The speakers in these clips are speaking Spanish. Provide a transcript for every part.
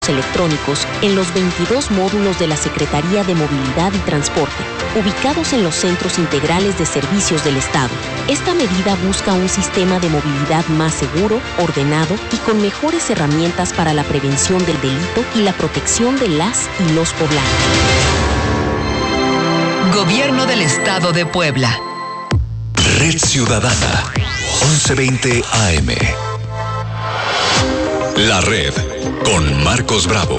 electrónicos en los 22 módulos de la Secretaría de Movilidad y Transporte, ubicados en los centros integrales de servicios del Estado. Esta medida busca un sistema de movilidad más seguro, ordenado y con mejores herramientas para la prevención del delito y la protección de las y los poblanos. Gobierno del Estado de Puebla. Red Ciudadana, 1120 AM. La Red, con Marcos Bravo.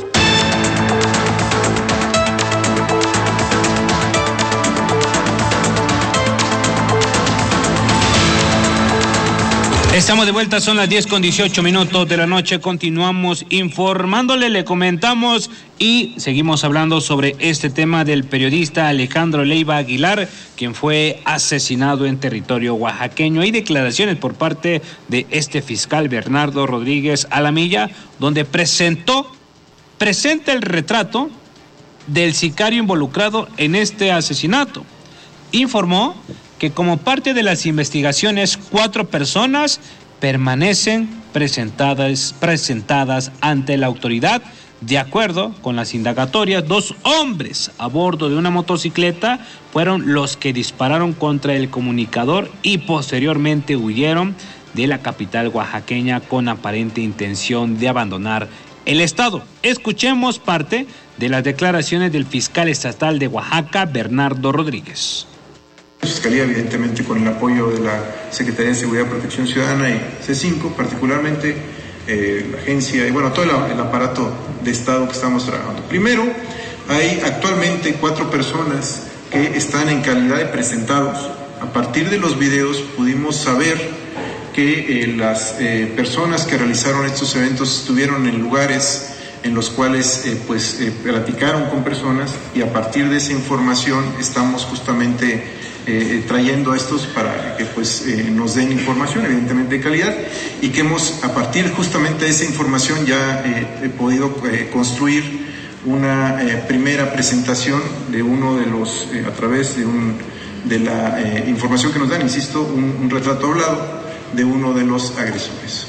Estamos de vuelta, son las 10:18 de la noche, continuamos informándole, le comentamos y seguimos hablando sobre este tema del periodista Alejandro Leiva Aguilar, quien fue asesinado en territorio oaxaqueño. Hay declaraciones por parte de este fiscal Bernardo Rodríguez Alamilla, donde presenta el retrato del sicario involucrado en este asesinato. Informó que como parte de las investigaciones, 4 personas permanecen presentadas ante la autoridad. De acuerdo con las indagatorias, 2 hombres a bordo de una motocicleta fueron los que dispararon contra el comunicador y posteriormente huyeron de la capital oaxaqueña con aparente intención de abandonar el estado. Escuchemos parte de las declaraciones del fiscal estatal de Oaxaca, Bernardo Rodríguez. La Fiscalía, evidentemente, con el apoyo de la Secretaría de Seguridad y Protección Ciudadana y C5, particularmente la agencia y todo el aparato de Estado que estamos trabajando. Primero, hay actualmente 4 personas que están en calidad de presentados. A partir de los videos pudimos saber que las personas que realizaron estos eventos estuvieron en lugares en los cuales platicaron con personas, y a partir de esa información estamos justamente trayendo a estos para que nos den información, evidentemente de calidad, y que hemos, a partir justamente de esa información, ya podido construir una primera presentación de uno de los, a través de la información que nos dan, insisto, un retrato hablado de uno de los agresores.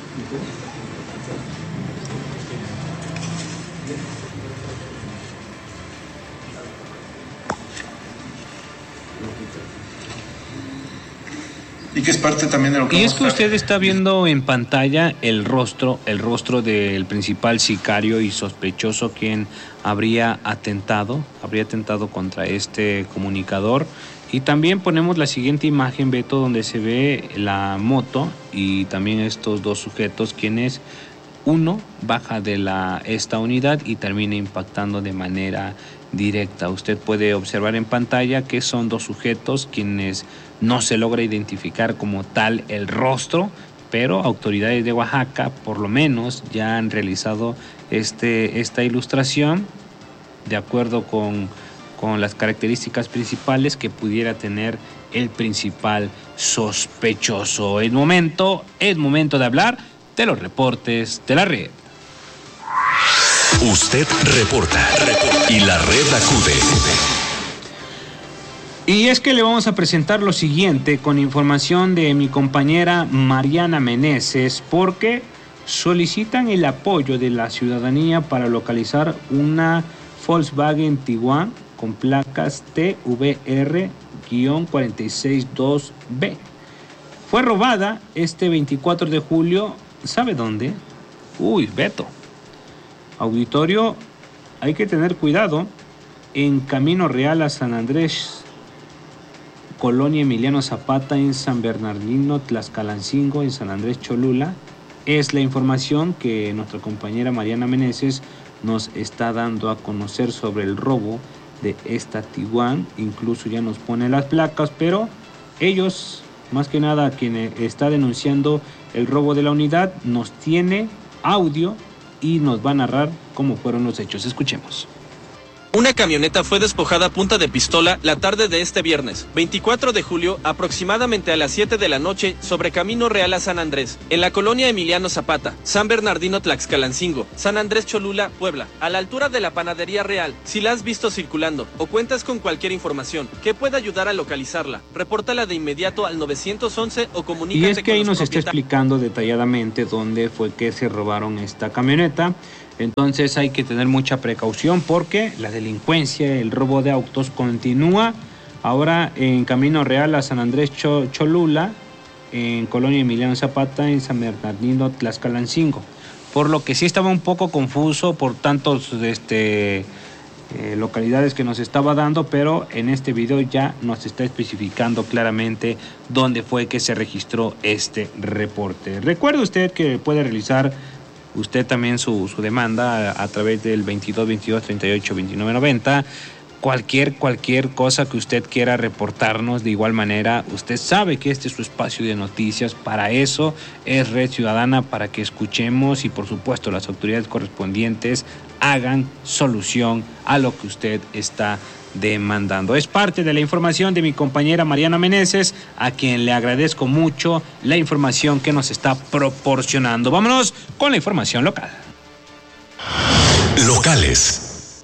Y que es parte también de lo que... Y es que usted está viendo en pantalla el rostro del principal sicario y sospechoso quien habría atentado contra este comunicador. Y también ponemos la siguiente imagen, Beto, donde se ve la moto y también estos 2 sujetos, quienes uno baja de esta unidad y termina impactando de manera directa. Usted puede observar en pantalla que son 2 sujetos quienes no se logra identificar como tal el rostro, pero autoridades de Oaxaca por lo menos ya han realizado esta ilustración de acuerdo con las características principales que pudiera tener el principal sospechoso. Es momento de hablar de los reportes de la red. Usted reporta y la red acude. Y es que le vamos a presentar lo siguiente con información de mi compañera Mariana Meneses, porque solicitan el apoyo de la ciudadanía para localizar una Volkswagen Tiguan con placas TVR-462B. Fue robada este 24 de julio, ¿sabe dónde? Beto. Auditorio, hay que tener cuidado, en Camino Real a San Andrés, Colonia Emiliano Zapata, en San Bernardino, Tlaxcalancingo, en San Andrés Cholula. Es la información que nuestra compañera Mariana Meneses nos está dando a conocer sobre el robo de esta Tiguan. Incluso ya nos pone las placas, pero ellos, más que nada quien está denunciando el robo de la unidad, nos tiene audio y nos va a narrar cómo fueron los hechos. Escuchemos. Una camioneta fue despojada a punta de pistola la tarde de este viernes, 24 de julio, aproximadamente a las 7 de la noche, sobre Camino Real a San Andrés, en la colonia Emiliano Zapata, San Bernardino Tlaxcalancingo, San Andrés Cholula, Puebla, a la altura de la Panadería Real. Si la has visto circulando o cuentas con cualquier información que pueda ayudar a localizarla, repórtala de inmediato al 911 o comunícate con los Y es que ahí nos está explicando detalladamente dónde fue que se robaron esta camioneta. Entonces hay que tener mucha precaución porque la delincuencia, el robo de autos continúa. Ahora en Camino Real a San Andrés Cholula, en Colonia Emiliano Zapata, en San Bernardino Tlaxcalancingo. Por lo que sí estaba un poco confuso por tantos localidades que nos estaba dando, pero en este video ya nos está especificando claramente dónde fue que se registró este reporte. Recuerde usted que puede realizar usted también su demanda a través del 22 22 38 29 90. Cualquier cosa que usted quiera reportarnos, de igual manera, usted sabe que este es su espacio de noticias. Para eso es Red Ciudadana, para que escuchemos y por supuesto las autoridades correspondientes hagan solución a lo que usted está demandando. Es parte de la información de mi compañera Mariana Meneses, a quien le agradezco mucho la información que nos está proporcionando. Vámonos con la información local. Locales.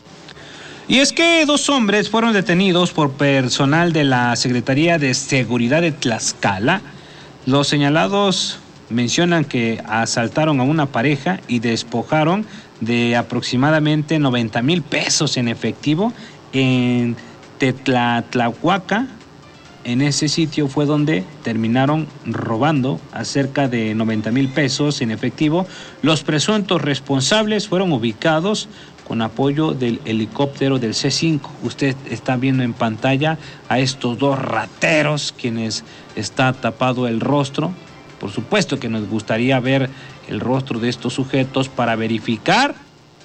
Y es que 2 hombres fueron detenidos por personal de la Secretaría de Seguridad de Tlaxcala. Los señalados mencionan que asaltaron a una pareja y despojaron de aproximadamente 90,000 pesos en efectivo en Tetlatlahuaca. En ese sitio fue donde terminaron robando a cerca de 90,000 pesos en efectivo. Los presuntos responsables fueron ubicados con apoyo del helicóptero del C5. Usted está viendo en pantalla a estos 2 rateros, quienes está tapado el rostro. Por supuesto que nos gustaría ver el rostro de estos sujetos para verificar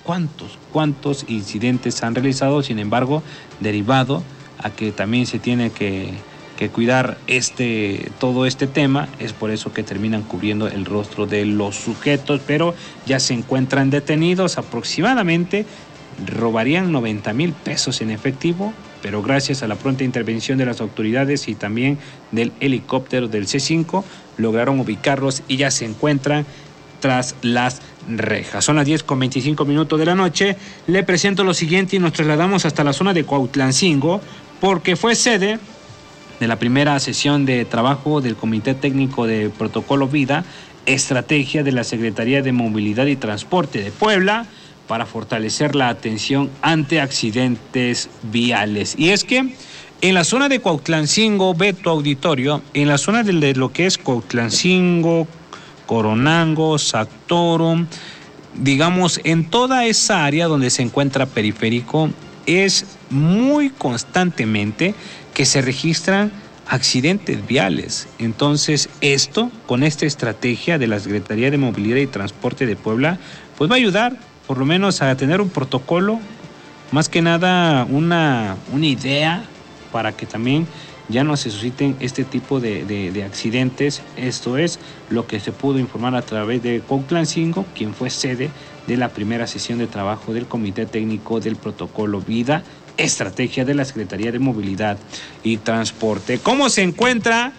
cuántos incidentes han realizado. Sin embargo, derivado a que también se tiene que cuidar todo este tema, es por eso que terminan cubriendo el rostro de los sujetos, pero ya se encuentran detenidos. Aproximadamente robarían 90,000 pesos en efectivo, pero gracias a la pronta intervención de las autoridades y también del helicóptero del C5 lograron ubicarlos y ya se encuentran tras las rejas. Son las 10:25 de la noche. Le presento lo siguiente y nos trasladamos hasta la zona de Cuautlancingo, porque fue sede de la primera sesión de trabajo del Comité Técnico de Protocolo Vida, Estrategia de la Secretaría de Movilidad y Transporte de Puebla, para fortalecer la atención ante accidentes viales. Y es que en la zona de Cuautlancingo, Beto Auditorio, en la zona de lo que es Cuautlancingo, Coronango, Sactorum, digamos, en toda esa área donde se encuentra Periférico, es muy constantemente que se registran accidentes viales. Entonces, con esta estrategia de la Secretaría de Movilidad y Transporte de Puebla, pues va a ayudar por lo menos a tener un protocolo, más que nada una idea para que también ya no se susciten este tipo de accidentes. Esto es lo que se pudo informar a través de Cuautlancingo, quien fue sede de la primera sesión de trabajo del Comité Técnico del Protocolo Vida, Estrategia de la Secretaría de Movilidad y Transporte. ¿Cómo se encuentra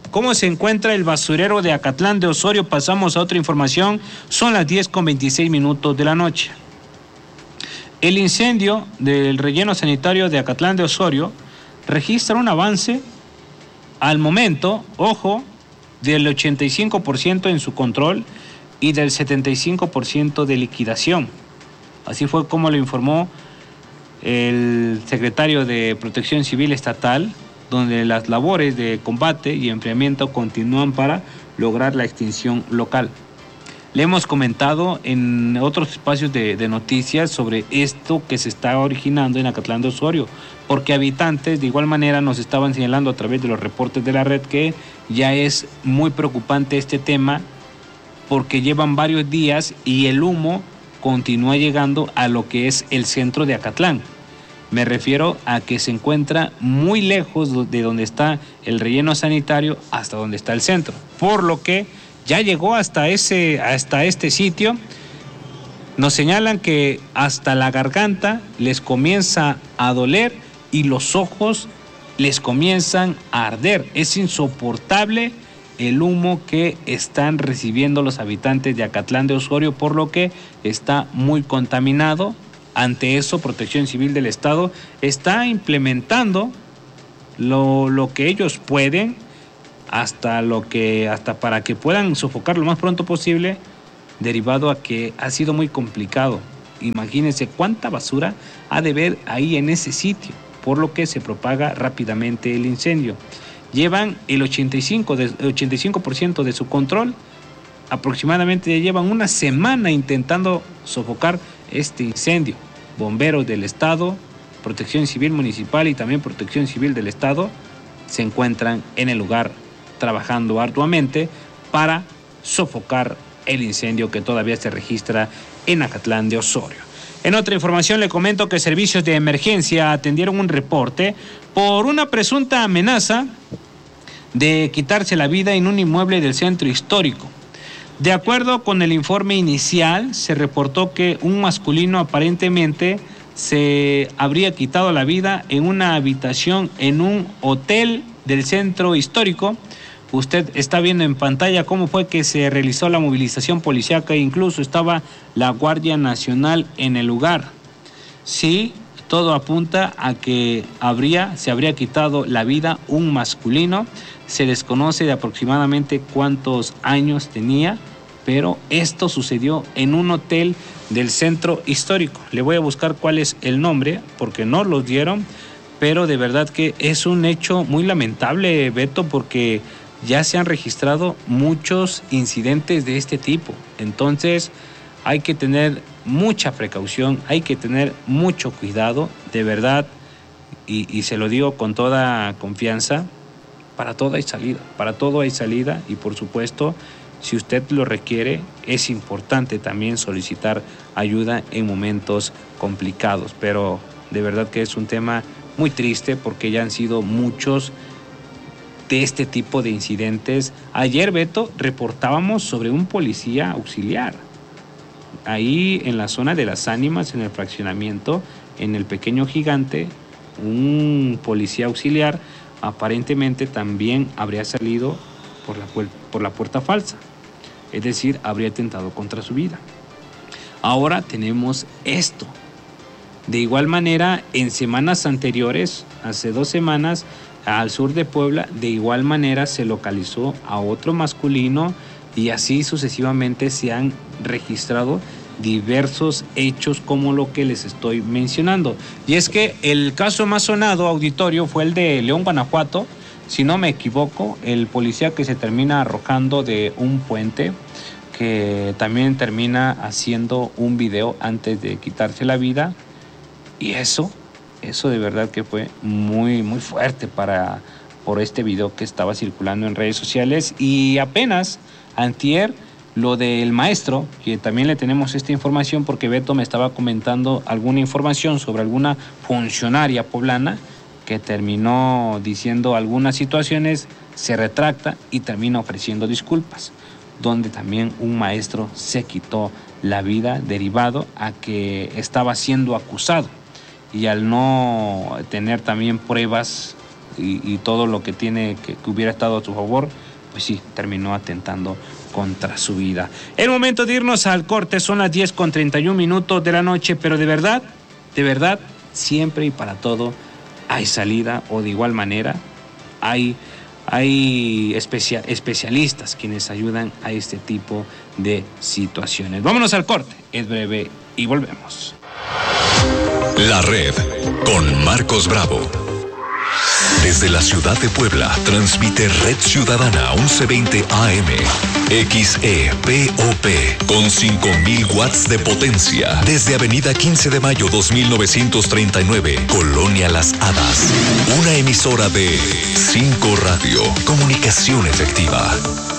el basurero de Acatlán de Osorio? Pasamos a otra información. Son las 10:26 de la noche. El incendio del relleno sanitario de Acatlán de Osorio registra un avance al momento, del 85% en su control y del 75% de liquidación. Así fue como lo informó el secretario de Protección Civil Estatal, donde las labores de combate y enfriamiento continúan para lograr la extinción local. Le hemos comentado en otros espacios de noticias sobre esto que se está originando en Acatlán de Osorio, porque habitantes de igual manera nos estaban señalando a través de los reportes de la red que ya es muy preocupante este tema, porque llevan varios días y el humo continúa llegando a lo que es el centro de Acatlán. Me refiero a que se encuentra muy lejos de donde está el relleno sanitario hasta donde está el centro, por lo que ya llegó hasta este sitio. Nos señalan que hasta la garganta les comienza a doler y los ojos les comienzan a arder. Es insoportable el humo que están recibiendo los habitantes de Acatlán de Osorio, por lo que está muy contaminado. Ante eso, Protección Civil del Estado está implementando lo que ellos pueden, hasta para que puedan sofocar lo más pronto posible, derivado a que ha sido muy complicado. Imagínense cuánta basura ha de haber ahí en ese sitio, por lo que se propaga rápidamente el incendio. Llevan el 85% de su control. Aproximadamente llevan una semana intentando sofocar este incendio. Bomberos del Estado, Protección Civil Municipal y también Protección Civil del Estado se encuentran en el lugar trabajando arduamente para sofocar el incendio que todavía se registra en Acatlán de Osorio. En otra información le comento que servicios de emergencia atendieron un reporte por una presunta amenaza de quitarse la vida en un inmueble del centro histórico. De acuerdo con el informe inicial, se reportó que un masculino aparentemente se habría quitado la vida en una habitación en un hotel del centro histórico. Usted está viendo en pantalla cómo fue que se realizó la movilización policíaca e incluso estaba la Guardia Nacional en el lugar. Sí, todo apunta a que se habría quitado la vida un masculino. Se desconoce de aproximadamente cuántos años tenía, pero esto sucedió en un hotel del centro histórico. Le voy a buscar cuál es el nombre, porque no lo dieron, pero de verdad que es un hecho muy lamentable, Beto, porque ya se han registrado muchos incidentes de este tipo. Entonces hay que tener mucha precaución, hay que tener mucho cuidado, de verdad, y se lo digo con toda confianza, para todo hay salida, y por supuesto, si usted lo requiere, es importante también solicitar ayuda en momentos complicados, pero de verdad que es un tema muy triste porque ya han sido muchos de este tipo de incidentes. Ayer, Beto, reportábamos sobre un policía auxiliar, ahí en la zona de Las Ánimas, en el fraccionamiento, en el Pequeño Gigante, un policía auxiliar aparentemente también habría salido por la puerta falsa, es decir, habría atentado contra su vida. Ahora tenemos esto. De igual manera, en semanas anteriores, hace 2 semanas, al sur de Puebla, de igual manera se localizó a otro masculino y así sucesivamente se han registrado diversos hechos como lo que les estoy mencionando. Y es que el caso más sonado, auditorio, fue el de León, Guanajuato. Si no me equivoco, el policía que se termina arrojando de un puente, que también termina haciendo un video antes de quitarse la vida. Y eso de verdad que fue muy, muy fuerte por este video que estaba circulando en redes sociales. Y apenas antier, lo del maestro, que también le tenemos esta información porque Beto me estaba comentando alguna información sobre alguna funcionaria poblana que terminó diciendo algunas situaciones, se retracta y termina ofreciendo disculpas, donde también un maestro se quitó la vida derivado a que estaba siendo acusado y al no tener también pruebas y todo lo que tiene que hubiera estado a su favor, pues sí, terminó atentando contra su vida. El momento de irnos al corte, son las 10:31 de la noche, pero de verdad, siempre y para todo hay salida, o de igual manera hay especialistas quienes ayudan a este tipo de situaciones. Vámonos al corte, es breve y volvemos. La Red con Marcos Bravo. Desde la ciudad de Puebla, transmite Red Ciudadana 1120 AM, XEPOP, con 5,000 watts de potencia. Desde Avenida 15 de Mayo 2939, Colonia Las Hadas. Una emisora de 5 Radio, comunicación efectiva.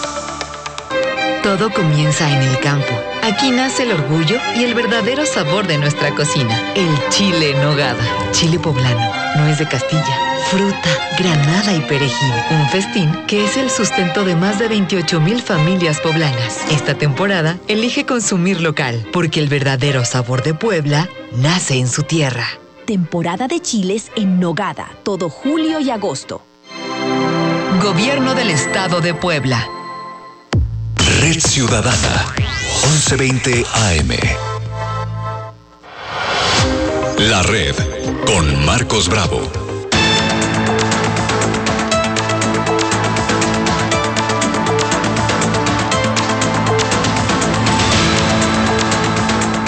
Todo comienza en el campo. Aquí nace el orgullo y el verdadero sabor de nuestra cocina. El chile en nogada. Chile poblano, nuez de Castilla, fruta, granada y perejil. Un festín que es el sustento de más de 28,000 familias poblanas. Esta temporada, elige consumir local, porque el verdadero sabor de Puebla nace en su tierra. Temporada de chiles en nogada, todo julio y agosto. Gobierno del Estado de Puebla. Red Ciudadana 1120 AM. La Red con Marcos Bravo.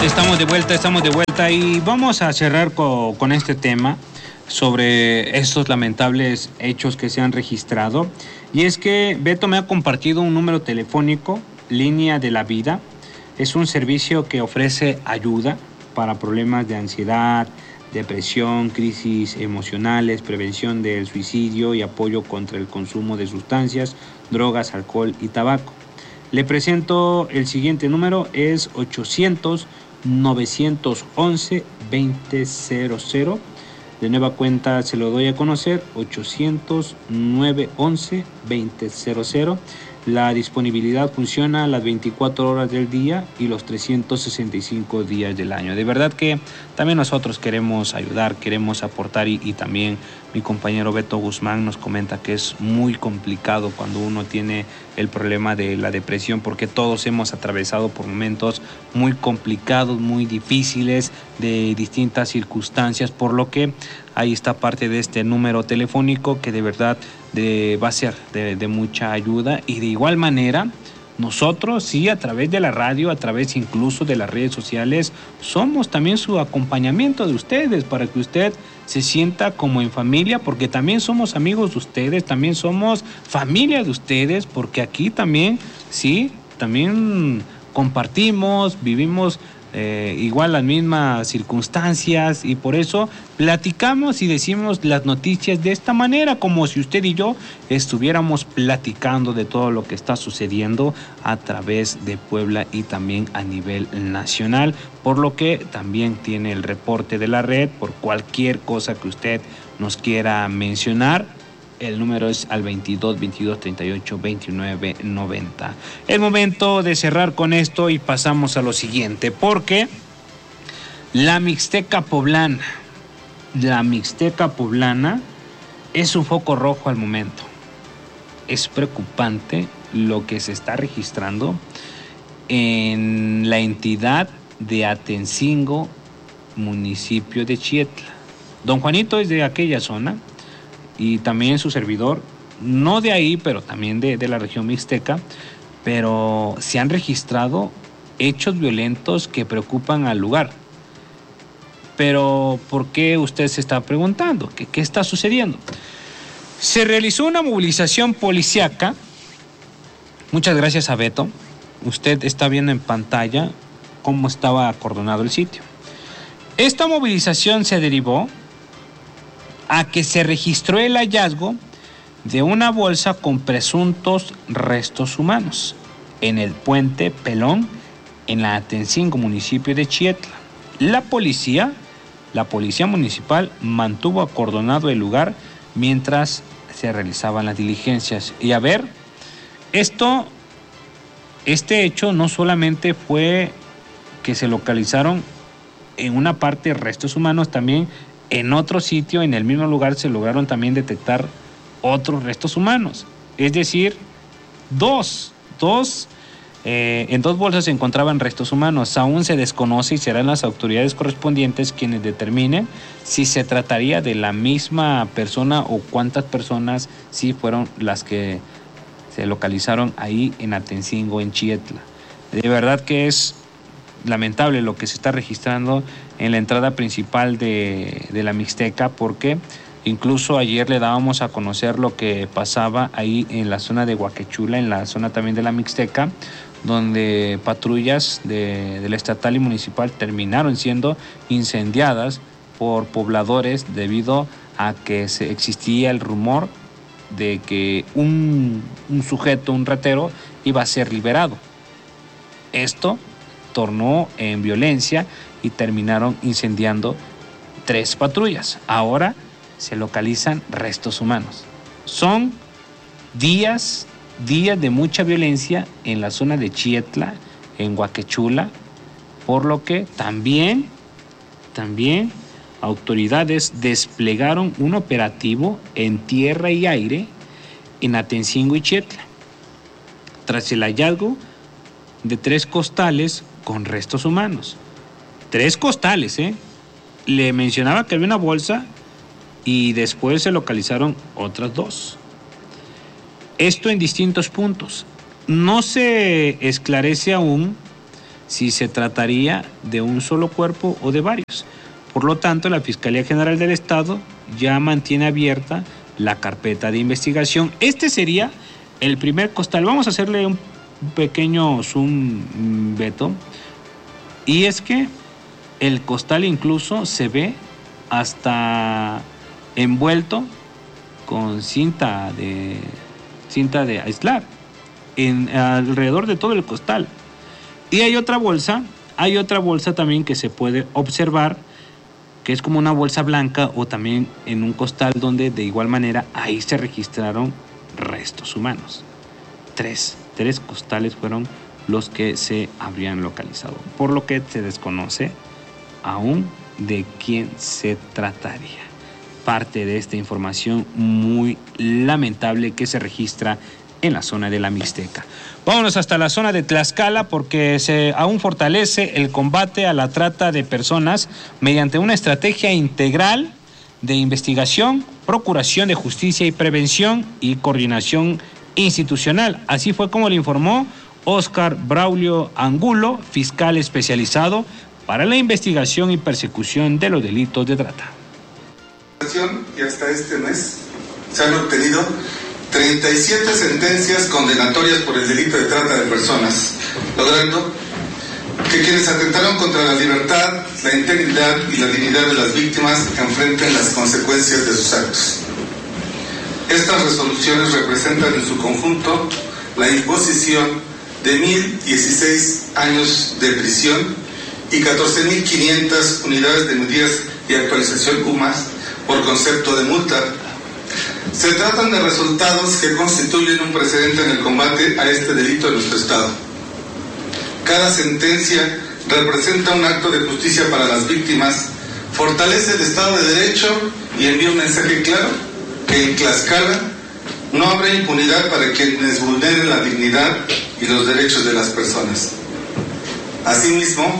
Estamos de vuelta y vamos a cerrar con este tema sobre estos lamentables hechos que se han registrado. Y es que Beto me ha compartido un número telefónico, Línea de la Vida. Es un servicio que ofrece ayuda para problemas de ansiedad, depresión, crisis emocionales, prevención del suicidio y apoyo contra el consumo de sustancias, drogas, alcohol y tabaco. Le presento el siguiente número, es 800-911-2000. De nueva cuenta se lo doy a conocer, 800-911-2000. La disponibilidad funciona las 24 horas del día y los 365 días del año. De verdad que también nosotros queremos ayudar, queremos aportar y también mi compañero Beto Guzmán nos comenta que es muy complicado cuando uno tiene el problema de la depresión, porque todos hemos atravesado por momentos muy complicados, muy difíciles, de distintas circunstancias, por lo que ahí está parte de este número telefónico que de verdad va a ser de mucha ayuda. Y de igual manera, nosotros sí, a través de la radio, a través incluso de las redes sociales, somos también su acompañamiento de ustedes para que usted se sienta como en familia, porque también somos amigos de ustedes, también somos familia de ustedes, porque aquí también, sí, también compartimos, vivimos igual las mismas circunstancias y por eso platicamos y decimos las noticias de esta manera, como si usted y yo estuviéramos platicando de todo lo que está sucediendo a través de Puebla y también a nivel nacional, por lo que también tiene el reporte de la red por cualquier cosa que usted nos quiera mencionar. El número es al 22 22 38 29 90. Es momento de cerrar con esto y pasamos a lo siguiente, porque la Mixteca Poblana es un foco rojo al momento. Es preocupante lo que se está registrando en la entidad de Atencingo, municipio de Chietla. Don Juanito es de aquella zona y también su servidor, no de ahí, pero también de la región mixteca, pero se han registrado hechos violentos que preocupan al lugar. Pero, ¿por qué usted se está preguntando? ¿Qué está sucediendo? Se realizó una movilización policíaca. Muchas gracias a Beto. Usted está viendo en pantalla cómo estaba acordonado el sitio. Esta movilización se derivó a que se registró el hallazgo de una bolsa con presuntos restos humanos en el puente Pelón, en la Atencingo, municipio de Chietla. La policía municipal mantuvo acordonado el lugar mientras se realizaban las diligencias. Y a ver, este hecho no solamente fue que se localizaron en una parte restos humanos, también en otro sitio, en el mismo lugar, se lograron también detectar otros restos humanos. Es decir, en dos bolsas se encontraban restos humanos. Aún se desconoce y serán las autoridades correspondientes quienes determinen si se trataría de la misma persona o cuántas personas sí fueron las que se localizaron ahí en Atencingo, en Chietla. De verdad que es lamentable lo que se está registrando en la entrada principal de la Mixteca, porque incluso ayer le dábamos a conocer lo que pasaba ahí en la zona de Huaquechula, en la zona también de la Mixteca, donde patrullas del estatal y municipal terminaron siendo incendiadas por pobladores debido a que existía el rumor de que un sujeto, un ratero, iba a ser liberado. Esto tornó en violencia y terminaron incendiando 3 patrullas. Ahora se localizan restos humanos. Son días de mucha violencia en la zona de Chietla, en Huaquechula, por lo que también autoridades desplegaron un operativo en tierra y aire en Atencingo y Chietla, tras el hallazgo de 3 costales con restos humanos. 3 costales, Le mencionaba que había una bolsa y después se localizaron otras 2. Esto en distintos puntos. No se esclarece aún si se trataría de un solo cuerpo o de varios. Por lo tanto, la Fiscalía General del Estado ya mantiene abierta la carpeta de investigación. Este sería el primer costal. Vamos a hacerle un pequeño zoom, Beto. Y es que el costal incluso se ve hasta envuelto con cinta de aislar alrededor de todo el costal. Y hay otra bolsa también que se puede observar, que es como una bolsa blanca, o también en un costal donde de igual manera ahí se registraron restos humanos. Tres costales fueron los que se habrían localizado, por lo que se desconoce aún de quién se trataría. Parte de esta información muy lamentable que se registra en la zona de la Mixteca. Vámonos hasta la zona de Tlaxcala, porque se aún fortalece el combate a la trata de personas mediante una estrategia integral de investigación, procuración de justicia y prevención y coordinación institucional. Así fue como le informó Óscar Braulio Angulo, fiscal especializado para la investigación y persecución de los delitos de trata. Y hasta este mes se han obtenido 37 sentencias condenatorias por el delito de trata de personas, logrando que quienes atentaron contra la libertad, la integridad y la dignidad de las víctimas enfrenten las consecuencias de sus actos. Estas resoluciones representan en su conjunto la imposición de 1.016 años de prisión y 14.500 unidades de medidas y actualización UMAS por concepto de multa. Se tratan de resultados que constituyen un precedente en el combate a este delito en nuestro Estado. Cada sentencia representa un acto de justicia para las víctimas, fortalece el Estado de Derecho y envía un mensaje claro que en Tlaxcala no habrá impunidad para quienes vulneren la dignidad y los derechos de las personas. Asimismo,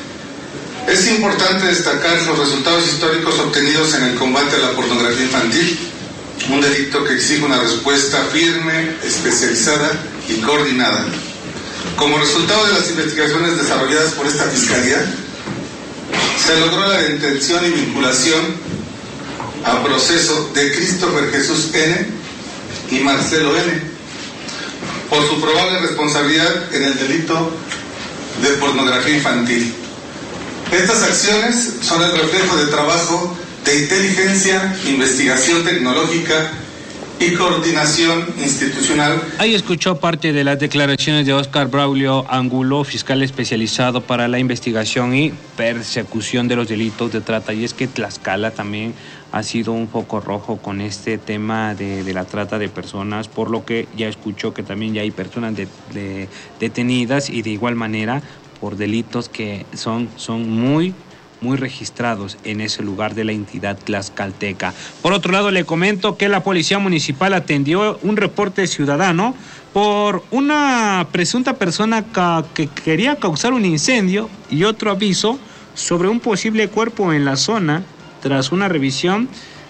es importante destacar los resultados históricos obtenidos en el combate a la pornografía infantil, un delito que exige una respuesta firme, especializada y coordinada. Como resultado de las investigaciones desarrolladas por esta Fiscalía, se logró la detención y vinculación a proceso de Christopher Jesús N. y Marcelo N. por su probable responsabilidad en el delito de pornografía infantil. Estas acciones son el reflejo de trabajo de inteligencia, investigación tecnológica y coordinación institucional. Ahí escuchó parte de las declaraciones de Óscar Braulio Angulo, fiscal especializado para la investigación y persecución de los delitos de trata. Y es que Tlaxcala también ha sido un foco rojo con este tema de la trata de personas, por lo que ya escuchó que también ya hay personas detenidas, y de igual manera por delitos que son muy registrados en ese lugar de la entidad tlaxcalteca. Por otro lado, le comento que la Policía Municipal atendió un reporte ciudadano por una presunta persona que quería causar un incendio y otro aviso sobre un posible cuerpo en la zona. Tras una revisión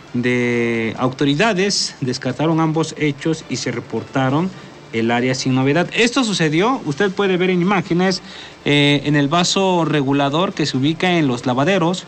de autoridades, descartaron ambos hechos y se reportaron el área sin novedad. Esto sucedió, usted puede ver en imágenes, en el vaso regulador que se ubica en Los Lavaderos.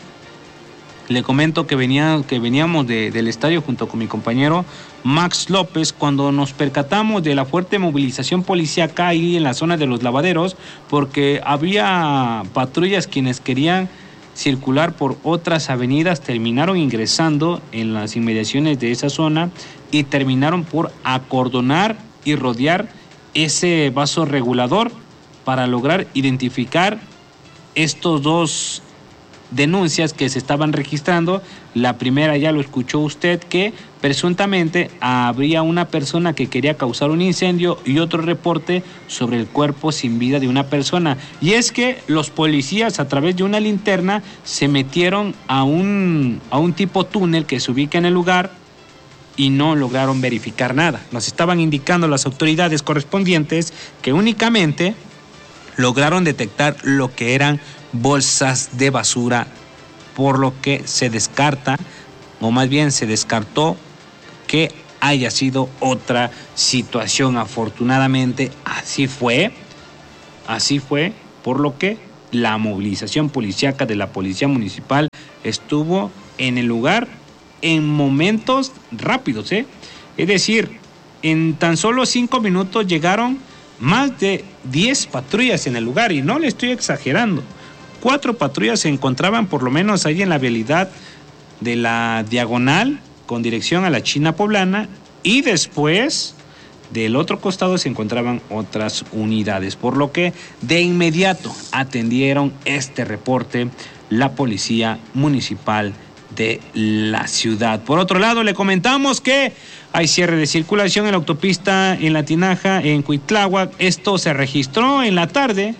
Le comento que veníamos del estadio junto con mi compañero Max López cuando nos percatamos de la fuerte movilización policíaca ahí en la zona de Los Lavaderos, porque había patrullas quienes querían circular por otras avenidas, terminaron ingresando en las inmediaciones de esa zona y terminaron por acordonar y rodear ese vaso regulador para lograr identificar estos dos denuncias que se estaban registrando. La primera ya lo escuchó usted, que presuntamente habría una persona que quería causar un incendio, y otro reporte sobre el cuerpo sin vida de una persona. Y es que los policías, a través de una linterna, se metieron a un tipo túnel que se ubica en el lugar y no lograron verificar nada. Nos estaban indicando las autoridades correspondientes que únicamente lograron detectar lo que eran bolsas de basura, por lo que se descarta, o más bien se descartó, que haya sido otra situación. Afortunadamente así fue, por lo que la movilización policíaca de la Policía Municipal estuvo en el lugar en momentos rápidos, Es decir, en tan solo 5 minutos llegaron más de 10 patrullas en el lugar, y no le estoy exagerando. 4 patrullas se encontraban por lo menos ahí en la vialidad de la Diagonal con dirección a la China Poblana, y después del otro costado se encontraban otras unidades, por lo que de inmediato atendieron este reporte la Policía Municipal de la ciudad. Por otro lado, le comentamos que hay cierre de circulación en la autopista en La Tinaja, en Cuitláhuac. Esto se registró en la tarde,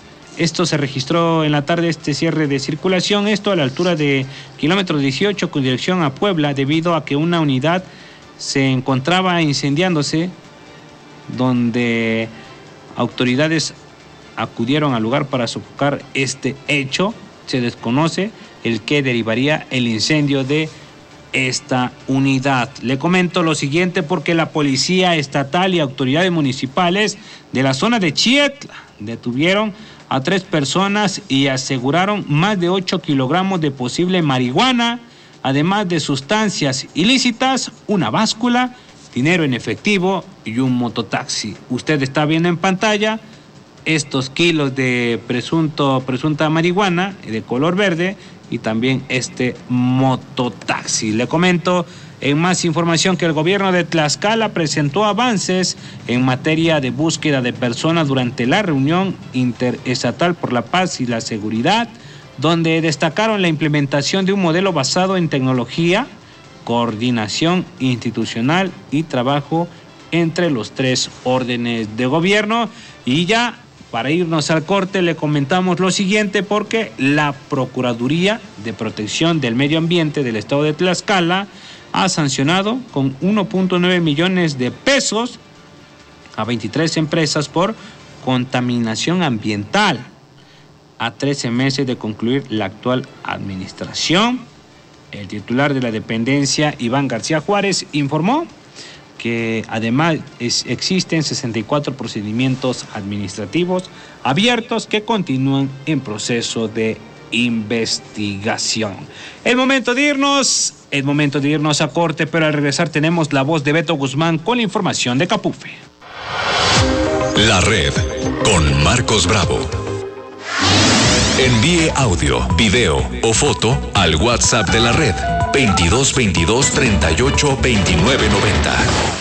este cierre de circulación, esto a la altura de kilómetro 18 con dirección a Puebla, debido a que una unidad se encontraba incendiándose, donde autoridades acudieron al lugar para sofocar este hecho. Se desconoce el que derivaría el incendio de esta unidad. Le comento lo siguiente porque la Policía Estatal y autoridades municipales de la zona de Chietla detuvieron a 3 personas y aseguraron más de 8 kilogramos de posible marihuana, además de sustancias ilícitas, una báscula, dinero en efectivo y un mototaxi. Usted está viendo en pantalla estos kilos de presunta marihuana de color verde y también este mototaxi. Le comento en más información que el gobierno de Tlaxcala presentó avances en materia de búsqueda de personas durante la reunión interestatal por la paz y la seguridad, donde destacaron la implementación de un modelo basado en tecnología, coordinación institucional y trabajo entre los 3 órdenes de gobierno. Y ya para irnos al corte le comentamos lo siguiente porque la Procuraduría de Protección del Medio Ambiente del Estado de Tlaxcala ha sancionado con 1.9 millones de pesos a 23 empresas por contaminación ambiental, a 13 meses de concluir la actual administración. El titular de la dependencia, Iván García Juárez, informó que además existen 64 procedimientos administrativos abiertos que continúan en proceso de investigación. Es momento de irnos a corte, pero al regresar tenemos la voz de Beto Guzmán con la información de Capufe. La red con Marcos Bravo. Envíe audio, video o foto al WhatsApp de la red 2222 38 29 90.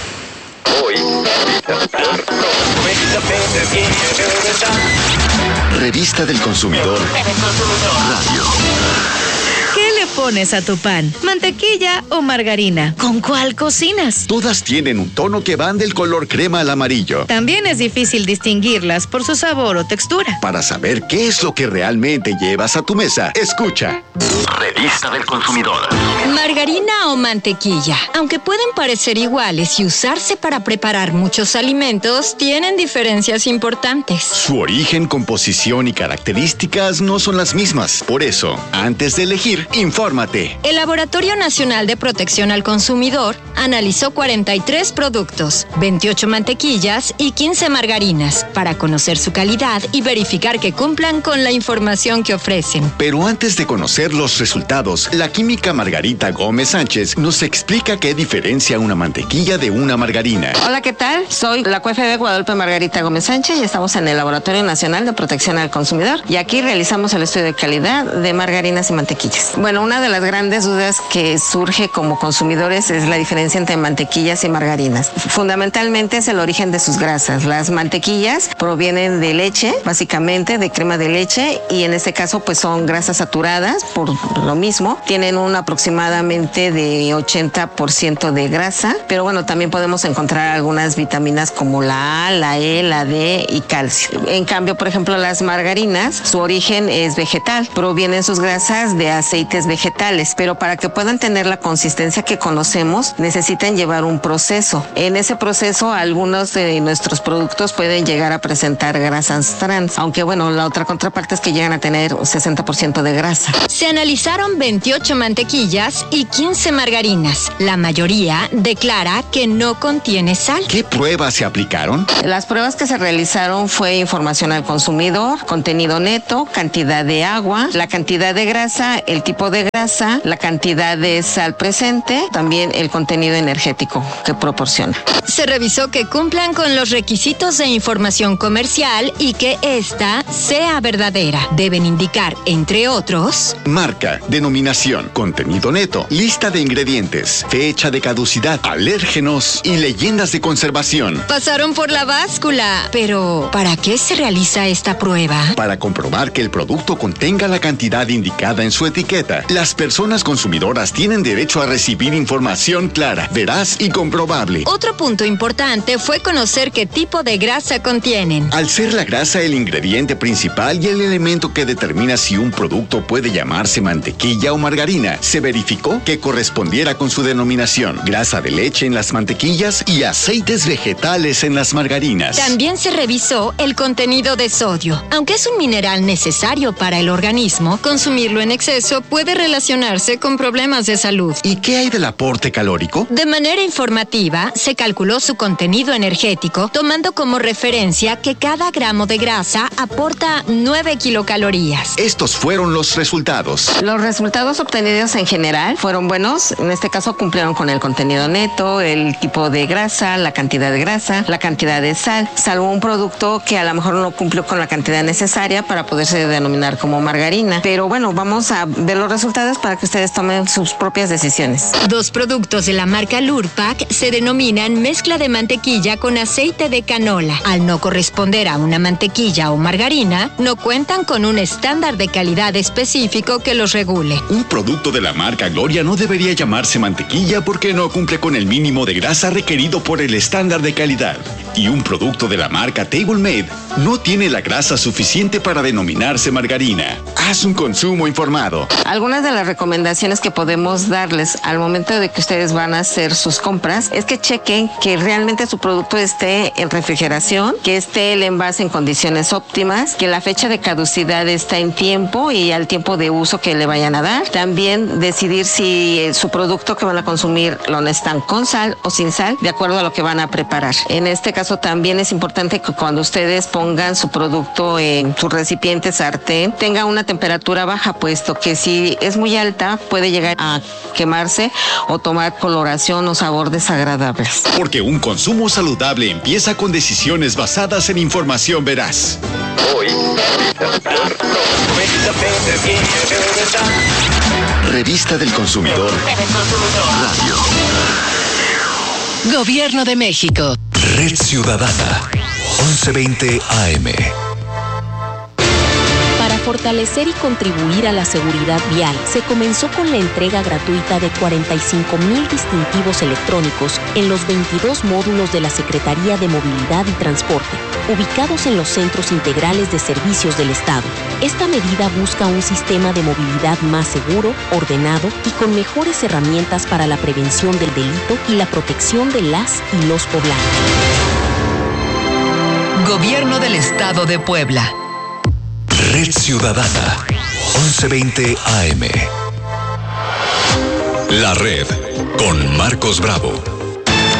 Revista del Consumidor Radio. ¿Qué le pones a tu pan? ¿Mantequilla o margarina? ¿Con cuál cocinas? Todas tienen un tono que van del color crema al amarillo. También es difícil distinguirlas por su sabor o textura. Para saber qué es lo que realmente llevas a tu mesa, escucha Revista del Consumidor. Margarina o mantequilla, aunque pueden parecer iguales y usarse para preparar muchos alimentos, tienen diferencias importantes. Su origen, composición y características no son las mismas. Por eso, antes de elegir, infórmate. El Laboratorio Nacional de Protección al Consumidor analizó 43 productos, 28 mantequillas y 15 margarinas para conocer su calidad y verificar que cumplan con la información que ofrecen. Pero antes de conocer los resultados, la química Margarita Gómez Sánchez nos explica qué diferencia una mantequilla de una margarina. Hola, ¿qué tal? Soy la QFB Guadalupe Margarita Gómez Sánchez y estamos en el Laboratorio Nacional de Protección al Consumidor y aquí realizamos el estudio de calidad de margarinas y mantequillas. Bueno, una de las grandes dudas que surge como consumidores es la diferencia entre mantequillas y margarinas. Fundamentalmente es el origen de sus grasas. Las mantequillas provienen de leche, básicamente de crema de leche, y en este caso pues son grasas saturadas, por lo mismo tienen un aproximadamente de 80% de grasa, pero bueno, también podemos encontrar algunas vitaminas como la A, la E, la D y calcio. En cambio, por ejemplo, las margarinas, su origen es vegetal, provienen sus grasas de aceites vegetales vegetales, pero para que puedan tener la consistencia que conocemos, necesitan llevar un proceso. En ese proceso, algunos de nuestros productos pueden llegar a presentar grasas trans, aunque bueno, la otra contraparte es que llegan a tener un 60% de grasa. Se analizaron 28 mantequillas y 15 margarinas. La mayoría declara que no contiene sal. ¿Qué pruebas se aplicaron? Las pruebas que se realizaron fue información al consumidor, contenido neto, cantidad de agua, la cantidad de grasa, el tipo de grasa, la cantidad de sal presente, también el contenido energético que proporciona. Se revisó que cumplan con los requisitos de información comercial y que esta sea verdadera. Deben indicar, entre otros, marca, denominación, contenido neto, lista de ingredientes, fecha de caducidad, alérgenos y leyendas de conservación. Pasaron por la báscula. Pero, ¿para qué se realiza esta prueba? Para comprobar que el producto contenga la cantidad indicada en su etiqueta. Las personas consumidoras tienen derecho a recibir información clara, veraz y comprobable. Otro punto importante fue conocer qué tipo de grasa contienen. Al ser la grasa el ingrediente principal y el elemento que determina si un producto puede llamarse mantequilla o margarina, se verificó que correspondiera con su denominación: grasa de leche en las mantequillas y aceites vegetales en las margarinas. También se revisó el contenido de sodio. Aunque es un mineral necesario para el organismo, consumirlo en exceso puede relacionarse con problemas de salud. ¿Y qué hay del aporte calórico? De manera informativa, se calculó su contenido energético, tomando como referencia que cada gramo de grasa aporta 9 kilocalorías. Estos fueron los resultados. Los resultados obtenidos en general fueron buenos. En este caso cumplieron con el contenido neto, el tipo de grasa, la cantidad de grasa, la cantidad de sal, salvo un producto que a lo mejor no cumplió con la cantidad necesaria para poderse denominar como margarina. Pero bueno, vamos a ver los resultados para que ustedes tomen sus propias decisiones. 2 productos de la marca Lurpak se denominan mezcla de mantequilla con aceite de canola. Al no corresponder a una mantequilla o margarina, no cuentan con un estándar de calidad específico que los regule. Un producto de la marca Gloria no debería llamarse mantequilla porque no cumple con el mínimo de grasa requerido por el estándar de calidad. Y un producto de la marca Table Made no tiene la grasa suficiente para denominarse margarina. Haz un consumo informado. Algunas de las recomendaciones que podemos darles al momento de que ustedes van a hacer sus compras es que chequen que realmente su producto esté en refrigeración, que esté el envase en condiciones óptimas, que la fecha de caducidad está en tiempo y al tiempo de uso que le vayan a dar. También decidir si su producto que van a consumir lo necesitan con sal o sin sal, de acuerdo a lo que van a preparar. En este caso también es importante que cuando ustedes pongan su producto en su recipiente sartén, tenga una temperatura baja, puesto que si es muy alta puede llegar a quemarse o tomar coloración o sabor desagradables. Porque un consumo saludable empieza con decisiones basadas en información veraz. Revista del Consumidor Radio. Gobierno de México. Red Ciudadana. 1120 AM. Para fortalecer y contribuir a la seguridad vial, se comenzó con la entrega gratuita de 45,000 distintivos electrónicos en los 22 módulos de la Secretaría de Movilidad y Transporte, ubicados en los centros integrales de servicios del Estado. Esta medida busca un sistema de movilidad más seguro, ordenado y con mejores herramientas para la prevención del delito y la protección de las y los poblanos. Gobierno del Estado de Puebla. Red Ciudadana. 1120 AM. La red con Marcos Bravo.